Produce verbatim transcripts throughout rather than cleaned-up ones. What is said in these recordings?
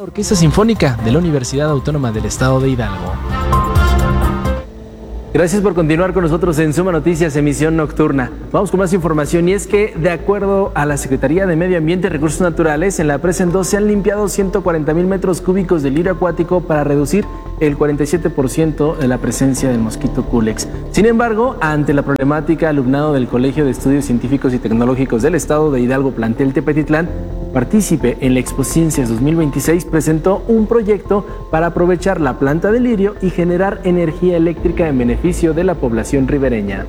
la Orquesta Sinfónica de la Universidad Autónoma del Estado de Hidalgo. Gracias por continuar con nosotros en Suma Noticias, emisión nocturna. Vamos con más información y es que, de acuerdo a la Secretaría de Medio Ambiente y Recursos Naturales, en la presa en dos se han limpiado ciento cuarenta mil metros cúbicos de lirio acuático para reducir el cuarenta y siete por ciento de la presencia del mosquito Culex. Sin embargo, ante la problemática, alumnado del Colegio de Estudios Científicos y Tecnológicos del Estado de Hidalgo, plantel Tepetitlán, partícipe en la Expociencias dos mil veintiséis, presentó un proyecto para aprovechar la planta de lirio y generar energía eléctrica en beneficio de la población ribereña.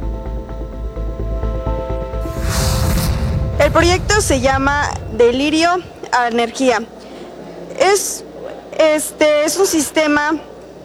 El proyecto se llama De lirio a energía. Es, este, es un sistema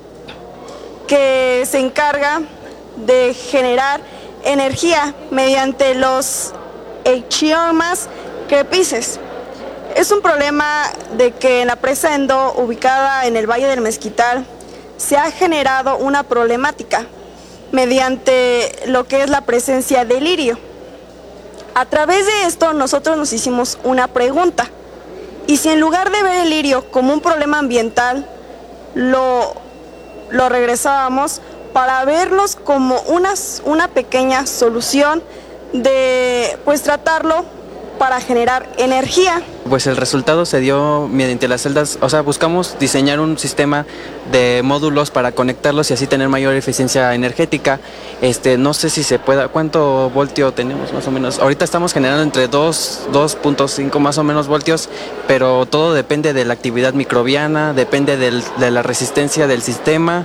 que se encarga de generar energía mediante los echiomas crepices. Es un problema de que en la presa Endo, ubicada en el Valle del Mezquital, se ha generado una problemática mediante lo que es la presencia de lirio. A través de esto nosotros nos hicimos una pregunta, y si en lugar de ver el lirio como un problema ambiental, lo, lo regresábamos para verlos como una, una pequeña solución de pues tratarlo para generar energía. Pues el resultado se dio mediante las celdas, o sea, buscamos diseñar un sistema de módulos para conectarlos y así tener mayor eficiencia energética. Este, no sé si se pueda, ¿cuánto voltio tenemos más o menos? Ahorita estamos generando entre dos, dos punto cinco más o menos voltios, pero todo depende de la actividad microbiana, depende del, de la resistencia del sistema.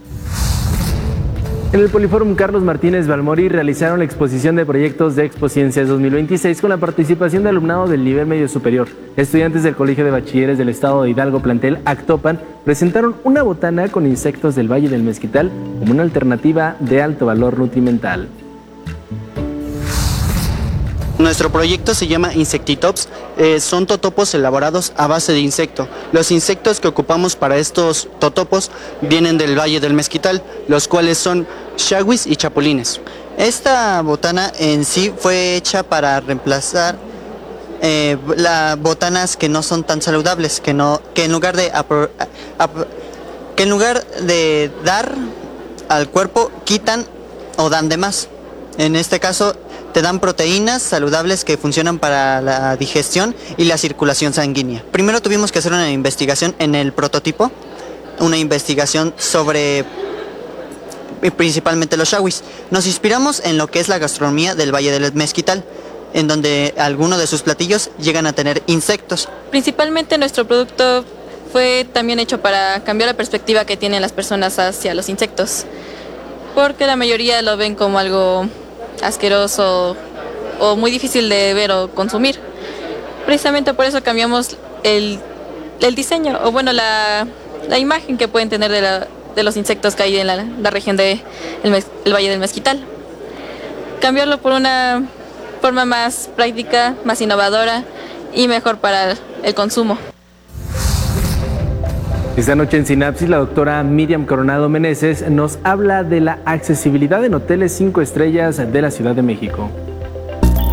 En el Poliforum Carlos Martínez Balmori realizaron la exposición de proyectos de Expociencias dos mil veintiséis con la participación de alumnado del nivel medio superior. Estudiantes del Colegio de Bachilleres del Estado de Hidalgo, plantel Actopan, presentaron una botana con insectos del Valle del Mezquital como una alternativa de alto valor nutrimental. Nuestro proyecto se llama Insectitops, eh, son totopos elaborados a base de insecto. Los insectos que ocupamos para estos totopos vienen del Valle del Mezquital, los cuales son chaguis y chapulines. Esta botana en sí fue hecha para reemplazar eh, las botanas que no son tan saludables, que, no, que, en lugar de, que en lugar de dar al cuerpo, quitan o dan de más. En este caso, te dan proteínas saludables que funcionan para la digestión y la circulación sanguínea. Primero tuvimos que hacer una investigación en el prototipo, una investigación sobre principalmente los chaguis. Nos inspiramos en lo que es la gastronomía del Valle del Mezquital, en donde algunos de sus platillos llegan a tener insectos. Principalmente nuestro producto fue también hecho para cambiar la perspectiva que tienen las personas hacia los insectos, porque la mayoría lo ven como algo asqueroso o muy difícil de ver o consumir. Precisamente por eso cambiamos el, el diseño, o bueno, la, la imagen que pueden tener de, la, de los insectos que hay en la, la región del de el Valle del Mezquital. Cambiarlo por una forma más práctica, más innovadora y mejor para el consumo. Esta noche en Sinapsis, la doctora Miriam Coronado Meneses nos habla de la accesibilidad en hoteles cinco estrellas de la Ciudad de México.